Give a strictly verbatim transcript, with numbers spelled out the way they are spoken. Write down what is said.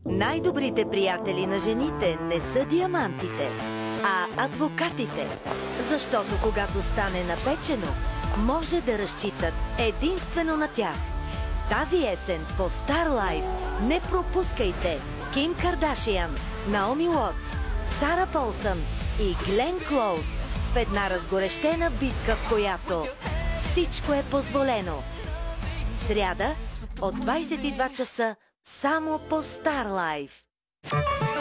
Най-добрите приятели на жените не са диамантите, а адвокатите. Защото когато стане напечено, може да разчитат единствено на тях. Тази есен по Стар Лайф не пропускайте Ким Кардашиан, Наоми Уотс, Сара Полсън и Глен Клоуз в една разгорещена битка, в която всичко е позволено. Сряда от двайсет и два часа само по Стар Лайф.